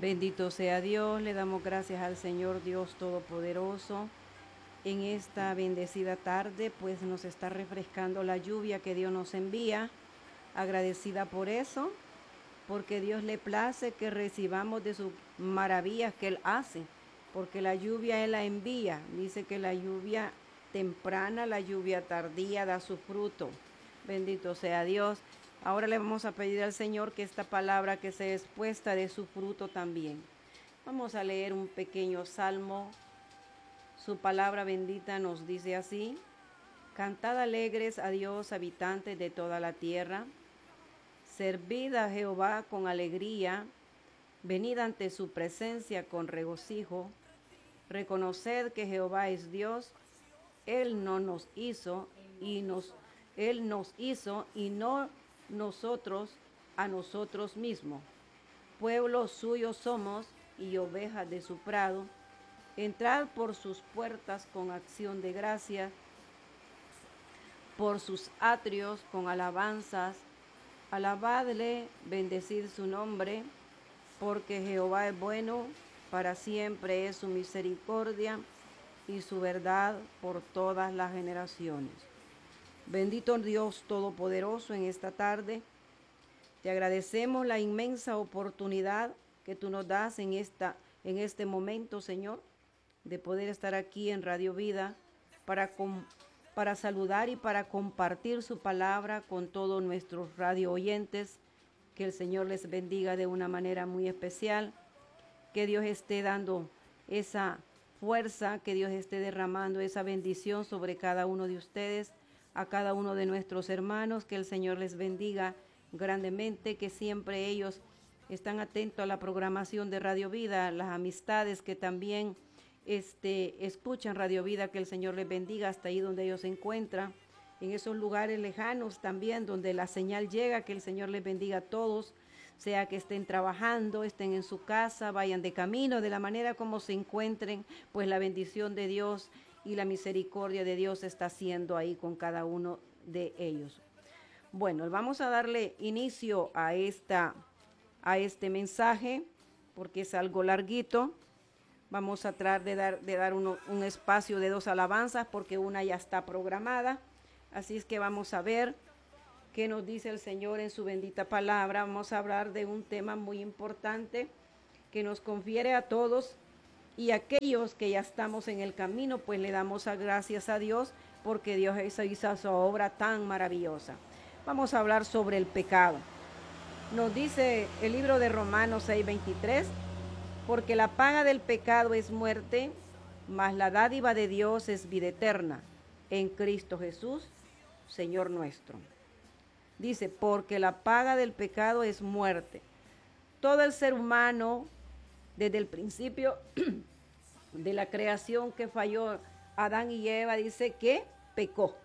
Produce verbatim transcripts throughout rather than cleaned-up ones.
Bendito sea Dios, le damos gracias al Señor Dios Todopoderoso. En esta bendecida tarde, pues nos está refrescando la lluvia que Dios nos envía. Agradecida por eso, porque Dios le place que recibamos de sus maravillas que Él hace, porque la lluvia Él la envía. Dice que la lluvia temprana, la lluvia tardía da su fruto. Bendito sea Dios. Ahora le vamos a pedir al Señor que esta palabra que sea expuesta dé su fruto también. Vamos a leer un pequeño salmo. Su palabra bendita nos dice así: Cantad alegres a Dios, habitantes de toda la tierra. Servid a Jehová con alegría. Venid ante su presencia con regocijo. Reconoced que Jehová es Dios. Él no nos hizo y nos, Él nos hizo y no nosotros a nosotros mismos. Pueblo suyo somos y ovejas de su prado. Entrad por sus puertas con acción de gracia, por sus atrios con alabanzas. Alabadle, bendecid su nombre, porque Jehová es bueno, para siempre es su misericordia y su verdad por todas las generaciones. Bendito Dios Todopoderoso, en esta tarde te agradecemos la inmensa oportunidad que tú nos das en, esta, en este momento, Señor, de poder estar aquí en Radio Vida para, com, para saludar y para compartir su palabra con todos nuestros radio oyentes. Que el Señor les bendiga de una manera muy especial, que Dios esté dando esa fuerza, que Dios esté derramando esa bendición sobre cada uno de ustedes, a cada uno de nuestros hermanos, que el Señor les bendiga grandemente, que siempre ellos están atentos a la programación de Radio Vida, las amistades que también este, escuchan Radio Vida, que el Señor les bendiga hasta ahí donde ellos se encuentran, en esos lugares lejanos también donde la señal llega, que el Señor les bendiga a todos, sea que estén trabajando, estén en su casa, vayan de camino, de la manera como se encuentren, pues la bendición de Dios y la misericordia de Dios está siendo ahí con cada uno de ellos. Bueno, vamos a darle inicio a, esta, a este mensaje, porque es algo larguito. Vamos a tratar de dar, de dar uno, un espacio de dos alabanzas, porque una ya está programada. Así es que vamos a ver qué nos dice el Señor en su bendita palabra. Vamos a hablar de un tema muy importante que nos confiere a todos, y aquellos que ya estamos en el camino, pues le damos a gracias a Dios porque Dios hizo su obra tan maravillosa. Vamos a hablar sobre el pecado. Nos dice el libro de Romanos seis veintitrés, porque la paga del pecado es muerte, mas la dádiva de Dios es vida eterna en Cristo Jesús, Señor nuestro. Dice, porque la paga del pecado es muerte. Todo el ser humano, desde el principio de la creación que falló Adán y Eva, dice que pecó.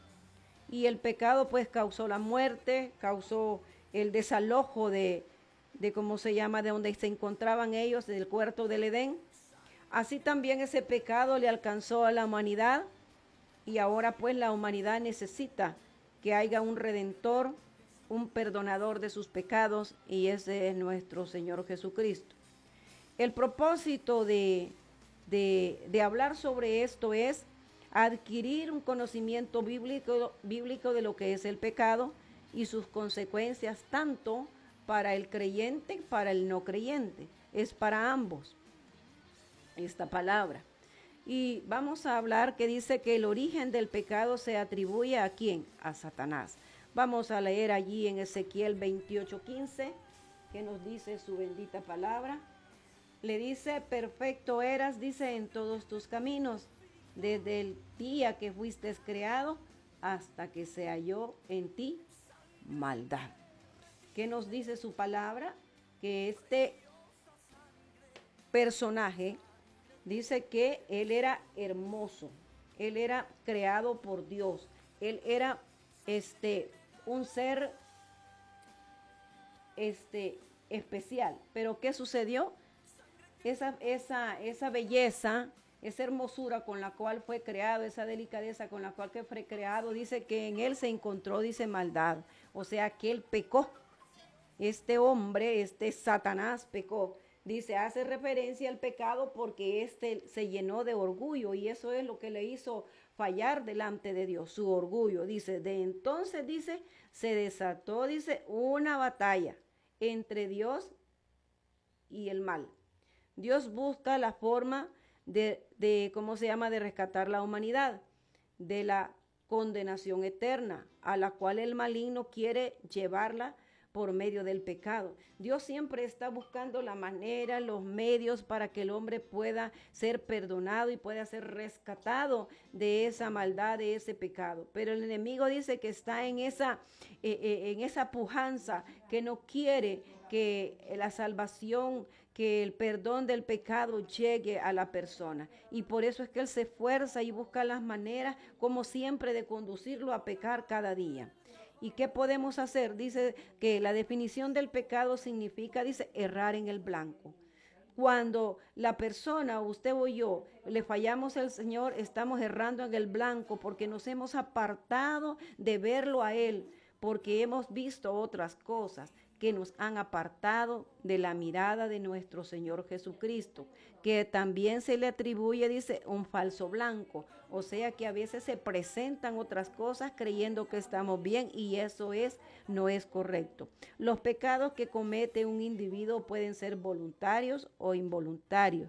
Y el pecado pues causó la muerte, causó el desalojo de, de cómo se llama, de donde se encontraban ellos, del huerto del Edén. Así también ese pecado le alcanzó a la humanidad, y ahora pues la humanidad necesita que haya un redentor, un perdonador de sus pecados, y ese es nuestro Señor Jesucristo. El propósito de, de, de hablar sobre esto es adquirir un conocimiento bíblico, bíblico de lo que es el pecado y sus consecuencias, tanto para el creyente, para el no creyente. Es para ambos esta palabra. Y vamos a hablar que dice que el origen del pecado se atribuye ¿a quién? A Satanás. Vamos a leer allí en Ezequiel veintiocho quince, que nos dice su bendita palabra. Le dice, perfecto eras, dice, en todos tus caminos, desde el día que fuiste creado hasta que se halló en ti maldad. ¿Qué nos dice su palabra? Que este personaje dice que él era hermoso, él era creado por Dios, él era este, un ser este, especial. Pero ¿qué sucedió? Esa, esa, esa belleza, esa hermosura con la cual fue creado, esa delicadeza con la cual fue creado, dice que en él se encontró, dice, maldad. O sea que él pecó. Este hombre, este Satanás pecó. Dice, hace referencia al pecado porque éste se llenó de orgullo y eso es lo que le hizo fallar delante de Dios, su orgullo. Dice, de entonces, dice, se desató, dice, una batalla entre Dios y el mal. Dios busca la forma de, de, ¿cómo se llama?, de rescatar la humanidad de la condenación eterna a la cual el maligno quiere llevarla por medio del pecado. Dios siempre está buscando la manera, los medios para que el hombre pueda ser perdonado y pueda ser rescatado de esa maldad, de ese pecado. Pero el enemigo dice que está en esa, eh, eh, en esa pujanza, que no quiere que la salvación, que el perdón del pecado llegue a la persona. Y por eso es que él se esfuerza y busca las maneras, como siempre, de conducirlo a pecar cada día. ¿Y qué podemos hacer? Dice que la definición del pecado significa, dice, errar en el blanco. Cuando la persona, usted o yo, le fallamos al Señor, estamos errando en el blanco porque nos hemos apartado de verlo a Él, porque hemos visto otras cosas que nos han apartado de la mirada de nuestro Señor Jesucristo, que también se le atribuye, dice, un falso blanco. O sea que a veces se presentan otras cosas creyendo que estamos bien y eso es, no es correcto. Los pecados que comete un individuo pueden ser voluntarios o involuntarios,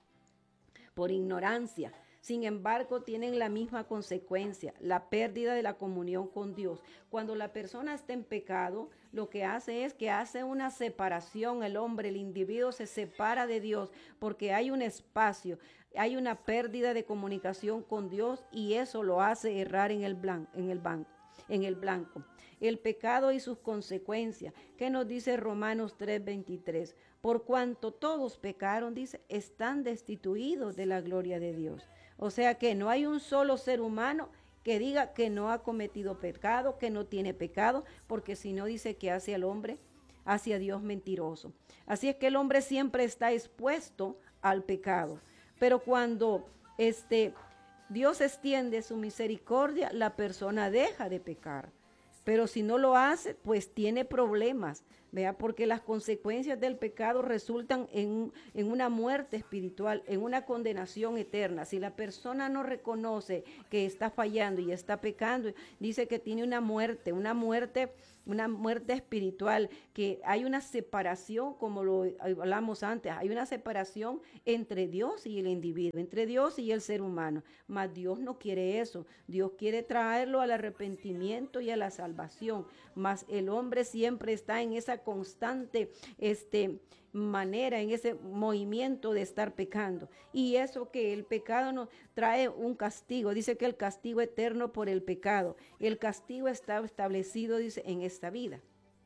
por ignorancia. Sin embargo, tienen la misma consecuencia, la pérdida de la comunión con Dios. Cuando la persona está en pecado, lo que hace es que hace una separación, el hombre, el individuo se separa de Dios porque hay un espacio, hay una pérdida de comunicación con Dios y eso lo hace errar en el blanco, en el banco. en el blanco. El pecado y sus consecuencias. ¿Qué nos dice Romanos tres veintitrés? Por cuanto todos pecaron, dice, están destituidos de la gloria de Dios. O sea que no hay un solo ser humano que diga que no ha cometido pecado, que no tiene pecado, porque si no dice que hace al hombre, hacia Dios mentiroso. Así es que el hombre siempre está expuesto al pecado. Pero cuando este Dios extiende su misericordia, la persona deja de pecar. Pero si no lo hace, pues tiene problemas, ¿vea? Porque las consecuencias del pecado resultan en, en una muerte espiritual, en una condenación eterna. Si la persona no reconoce que está fallando y está pecando, dice que tiene una muerte, una muerte, una muerte espiritual, que hay una separación, como lo hablamos antes, hay una separación entre Dios y el individuo, entre Dios y el ser humano. Mas Dios no quiere eso. Dios quiere traerlo al arrepentimiento y a la salvación. Mas el hombre siempre está en esa constante este, manera, en ese movimiento de estar pecando. Y eso que el pecado nos trae un castigo. Dice que el castigo eterno por el pecado. El castigo está establecido, dice, en esta vida.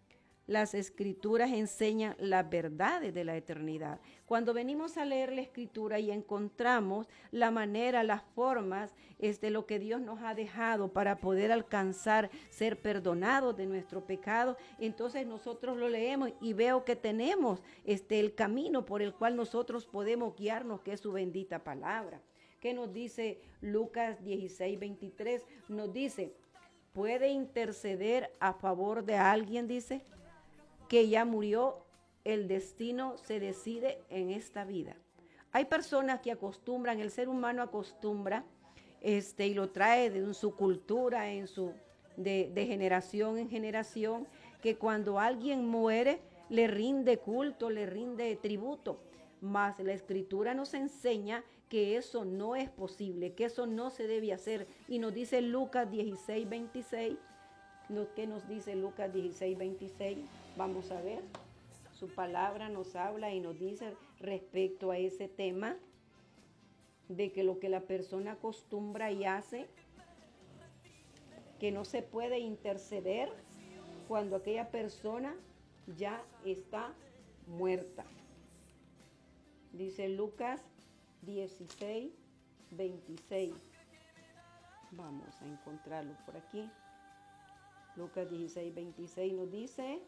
Las escrituras enseñan las verdades de la eternidad. Cuando venimos a leer la escritura y encontramos la manera, las formas, es de lo que Dios nos ha dejado para poder alcanzar, ser perdonados de nuestro pecado, entonces nosotros lo leemos y veo que tenemos este, el camino por el cual nosotros podemos guiarnos, que es su bendita palabra. ¿Qué nos dice Lucas dieciséis veintitrés? Nos dice, ¿puede interceder a favor de alguien? Dice, que ya murió, el destino se decide en esta vida. Hay personas que acostumbran, el ser humano acostumbra, este, y lo trae de su cultura, en su, de, de generación en generación, que cuando alguien muere, le rinde culto, le rinde tributo. Mas la escritura nos enseña que eso no es posible, que eso no se debe hacer. Y nos dice Lucas dieciséis veintiséis, ¿qué nos dice Lucas dieciséis veintiséis? Vamos a ver, su palabra nos habla y nos dice respecto a ese tema de que lo que la persona acostumbra y hace, que no se puede interceder cuando aquella persona ya está muerta. Dice Lucas dieciséis veintiséis. Vamos a encontrarlo por aquí. Lucas dieciséis veintiséis nos dice,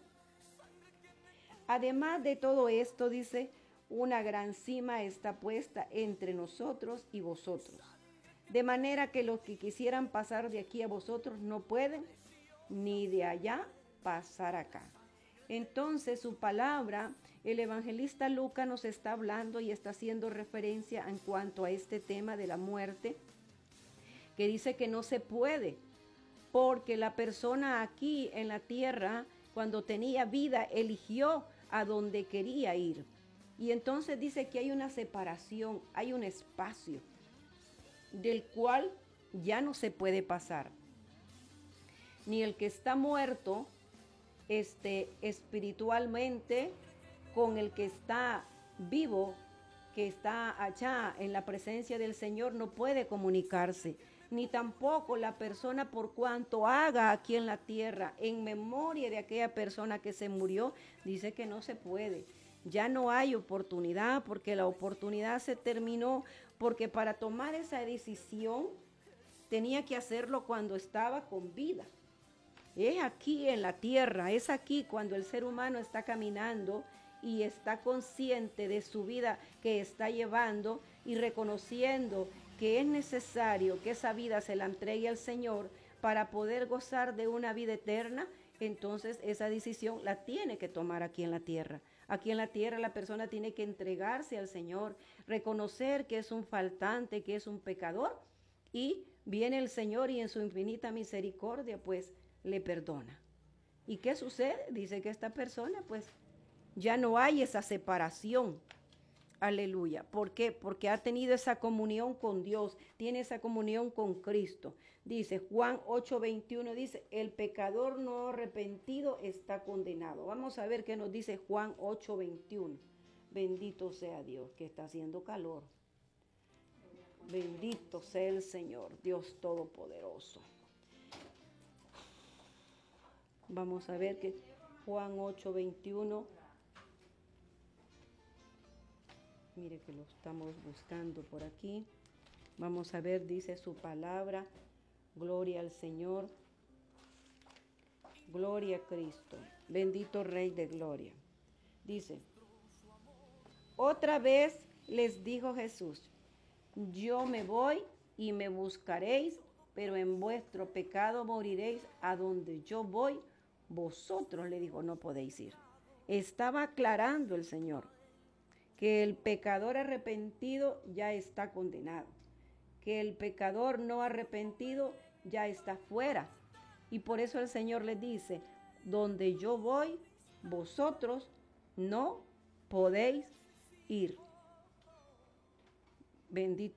además de todo esto, dice, una gran cima está puesta entre nosotros y vosotros, de manera que los que quisieran pasar de aquí a vosotros no pueden, ni de allá pasar acá. Entonces su palabra, el evangelista Lucas nos está hablando y está haciendo referencia en cuanto a este tema de la muerte, que dice que no se puede, porque la persona aquí en la tierra, cuando tenía vida, eligió a donde quería ir. Y entonces dice que hay una separación, hay un espacio del cual ya no se puede pasar. Ni el que está muerto este, espiritualmente con el que está vivo, que está allá en la presencia del Señor, no puede comunicarse. Ni tampoco la persona, por cuanto haga aquí en la tierra en memoria de aquella persona que se murió, dice que no se puede. Ya no hay oportunidad, porque la oportunidad se terminó, porque para tomar esa decisión tenía que hacerlo cuando estaba con vida. Es aquí en la tierra, es aquí cuando el ser humano está caminando y está consciente de su vida que está llevando y reconociendo que es necesario que esa vida se la entregue al Señor para poder gozar de una vida eterna. Entonces esa decisión la tiene que tomar aquí en la tierra. Aquí en la tierra la persona tiene que entregarse al Señor, reconocer que es un faltante, que es un pecador, y viene el Señor y en su infinita misericordia pues le perdona. ¿Y qué sucede? Dice que esta persona pues ya no hay esa separación. Aleluya. ¿Por qué? Porque ha tenido esa comunión con Dios, tiene esa comunión con Cristo. Dice Juan ocho veintiuno, dice, el pecador no arrepentido está condenado. Vamos a ver qué nos dice Juan ocho veintiuno. Bendito sea Dios, que está haciendo calor. Bendito sea el Señor, Dios Todopoderoso. Vamos a ver que Juan ocho veintiuno. Mire que lo estamos buscando por aquí. Vamos a ver, dice su palabra. Gloria al Señor. Gloria a Cristo. Bendito Rey de Gloria. Dice, otra vez les dijo Jesús, yo me voy y me buscaréis, pero en vuestro pecado moriréis. A donde yo voy, vosotros, le dijo, no podéis ir. Estaba aclarando el Señor que el pecador arrepentido ya está condenado, que el pecador no arrepentido ya está fuera. Y por eso el Señor les dice, donde yo voy, vosotros no podéis ir. Bendito